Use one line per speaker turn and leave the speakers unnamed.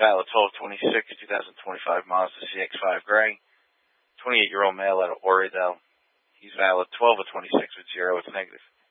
valid 12/26, 2025 Mazda CX-5 gray. 28-year-old male out of Oradell. He's valid 12/26 with 0. It's negative.